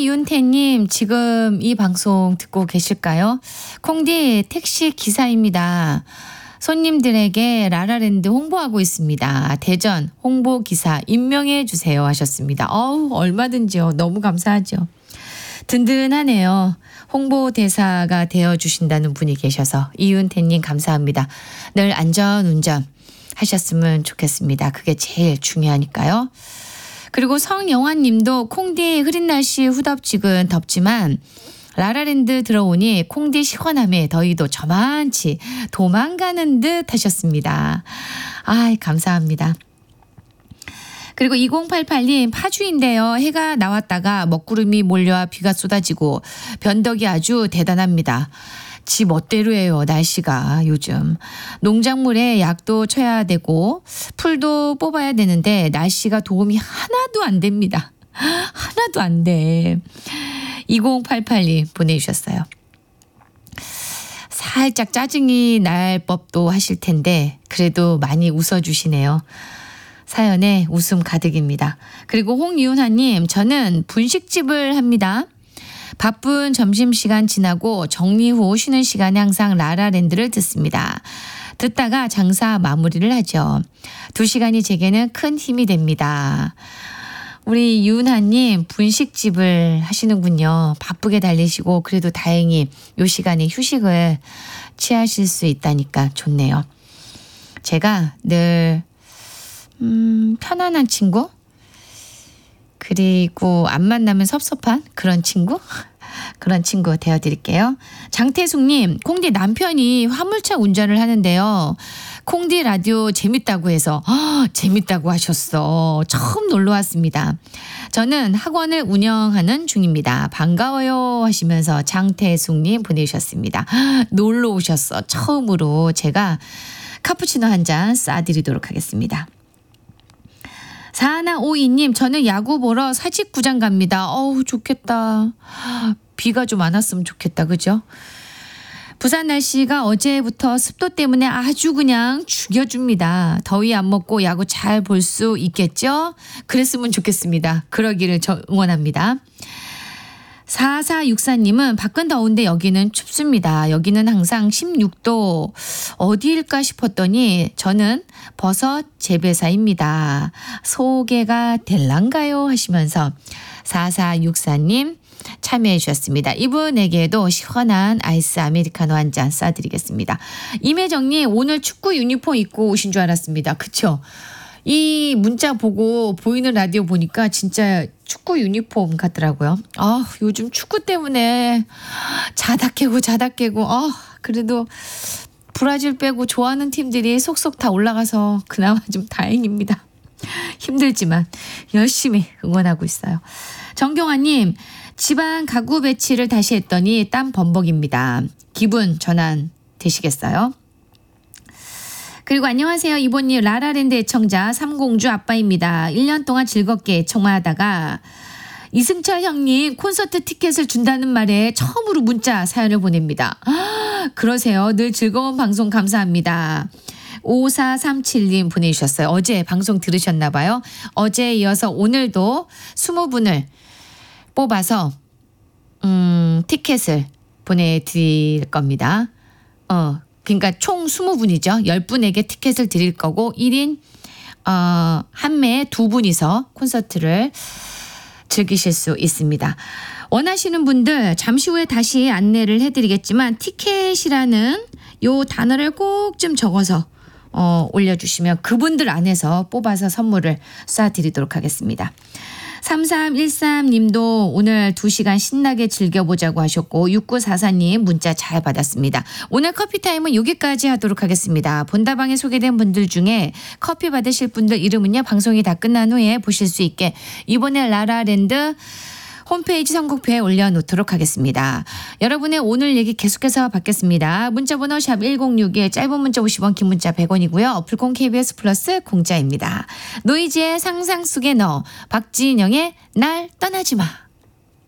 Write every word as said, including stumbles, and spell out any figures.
이윤태님 지금 이 방송 듣고 계실까요? 콩디 택시 기사입니다. 손님들에게 라라랜드 홍보하고 있습니다. 대전 홍보기사 임명해 주세요 하셨습니다. 어우 얼마든지요. 너무 감사하죠. 든든하네요. 홍보대사가 되어주신다는 분이 계셔서 이윤태님 감사합니다. 늘 안전운전 하셨으면 좋겠습니다. 그게 제일 중요하니까요. 그리고 성영환님도 콩디 흐린 날씨 후덥지근 덥지만 라라랜드 들어오니 콩디 시원함에 더위도 저만치 도망가는 듯 하셨습니다. 아이 감사합니다. 그리고 이공팔팔님 파주인데요. 해가 나왔다가 먹구름이 몰려와 비가 쏟아지고 변덕이 아주 대단합니다. 지 멋대로예요. 날씨가 요즘. 농작물에 약도 쳐야 되고 풀도 뽑아야 되는데 날씨가 도움이 하나도 안 됩니다. 하나도 안 돼. 이공팔팔님 보내주셨어요. 살짝 짜증이 날 법도 하실 텐데 그래도 많이 웃어주시네요. 사연에 웃음 가득입니다. 그리고 홍이윤하님 저는 분식집을 합니다. 바쁜 점심시간 지나고 정리 후 쉬는 시간에 항상 라라랜드를 듣습니다. 듣다가 장사 마무리를 하죠. 두 시간이 제게는 큰 힘이 됩니다. 우리 이윤하님 분식집을 하시는군요. 바쁘게 달리시고 그래도 다행히 이 시간에 휴식을 취하실 수 있다니까 좋네요. 제가 늘 음, 편안한 친구? 그리고 안 만나면 섭섭한 그런 친구? 그런 친구 되어드릴게요. 장태숙님, 콩디 남편이 화물차 운전을 하는데요. 콩디 라디오 재밌다고 해서 어, 재밌다고 하셨어. 처음 놀러 왔습니다. 저는 학원을 운영하는 중입니다. 반가워요 하시면서 장태숙님 보내주셨습니다. 놀러 오셨어. 처음으로 제가 카푸치노 한 잔 쏴드리도록 하겠습니다. 사하나오이님 저는 야구 보러 사직구장 갑니다. 어우 좋겠다. 비가 좀 안 왔으면 좋겠다. 그죠? 부산 날씨가 어제부터 습도 때문에 아주 그냥 죽여줍니다. 더위 안 먹고 야구 잘 볼 수 있겠죠? 그랬으면 좋겠습니다. 그러기를 저 응원합니다. 사사육사님은 밖은 더운데 여기는 춥습니다. 여기는 항상 십육 도 어디일까 싶었더니 저는 버섯 재배사입니다. 소개가 될란가요? 하시면서 사사육사님 참여해 주셨습니다. 이분에게도 시원한 아이스 아메리카노 한 잔 쏴드리겠습니다. 임혜정님 오늘 축구 유니폼 입고 오신 줄 알았습니다. 그쵸? 이 문자 보고 보이는 라디오 보니까 진짜 축구 유니폼 같더라고요. 아 요즘 축구 때문에 자다 깨고 자다 깨고 아 그래도 브라질 빼고 좋아하는 팀들이 속속 다 올라가서 그나마 좀 다행입니다. 힘들지만 열심히 응원하고 있어요. 정경아님 지방 가구 배치를 다시 했더니 땀 범벅입니다. 기분 전환 되시겠어요? 그리고 안녕하세요. 이번님 라라랜드 애청자 삼공주 아빠입니다. 일 년 동안 즐겁게 애청하다가 이승철 형님 콘서트 티켓을 준다는 말에 처음으로 문자 사연을 보냅니다. 아, 그러세요. 늘 즐거운 방송 감사합니다. 오사삼칠님 보내주셨어요. 어제 방송 들으셨나 봐요. 어제에 이어서 오늘도 이십 분을 뽑아서 음, 티켓을 보내드릴 겁니다. 어. 그러니까 총 이십 분이죠. 십 분에게 티켓을 드릴 거고 일 인 어, 한 매에 두 분이서 콘서트를 즐기실 수 있습니다. 원하시는 분들 잠시 후에 다시 안내를 해드리겠지만 티켓이라는 요 단어를 꼭 좀 적어서 어, 올려주시면 그분들 안에서 뽑아서 선물을 쏴드리도록 하겠습니다. 삼삼일삼님도 오늘 두 시간 신나게 즐겨보자고 하셨고 육구사사님 문자 잘 받았습니다. 오늘 커피타임은 여기까지 하도록 하겠습니다. 본다방에 소개된 분들 중에 커피 받으실 분들 이름은요. 방송이 다 끝난 후에 보실 수 있게 이번에 라라랜드 홈페이지 선곡표에 올려놓도록 하겠습니다. 여러분의 오늘 얘기 계속해서 받겠습니다. 문자번호 샵 일공육일 짧은 문자 오십 원 긴 문자 백 원이고요. 어플콘 케이비에스 플러스 공짜입니다. 노이즈의 상상 속에 너 박진영의 날 떠나지 마.